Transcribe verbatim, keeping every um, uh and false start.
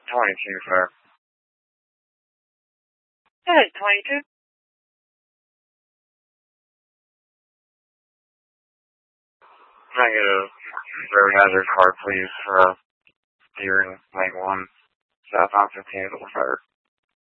twenty-two, sir. That is twenty-two. Negative. Road hazard car, please, for uh, steering lane one, southbound fifteen, fire.